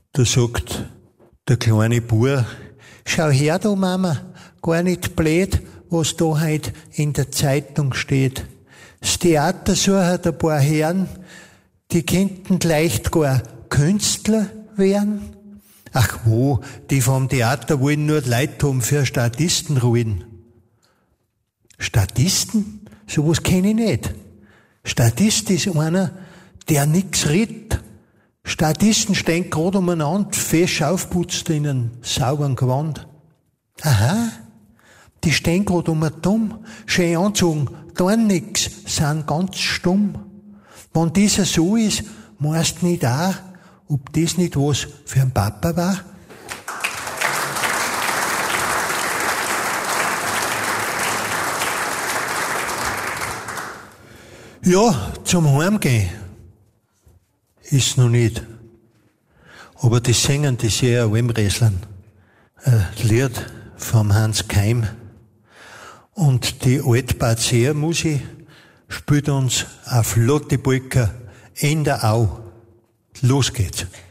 Da sagt der kleine Bub, schau her du Mama, gar nicht blöd, was da heut in der Zeitung steht. Das Theater sucht ein paar Herren, die könnten leicht gar Künstler werden. Ach wo, die vom Theater wollen nur die Leute haben für Statistenrollen. Statisten? Sowas kenn ich nicht. Statist ist einer, der nix redet. Statisten stehen gerade umeinander, fesch aufputzt in einem sauberen Gewand. Aha, die stehen gerade dumm, schön anzogen, tun nix, sind ganz stumm. Wenn dieser so ist, meinst nicht auch, ob das nicht was für einen Papa war? Ja, zum Heimgehen ist noch nicht. Aber das Singen, das ist ja ein Wemräslern. Ein Lied vom Hans Keim. Und die Altbazea-Musik spielt uns eine flotte Polka in der Au. Los geht's.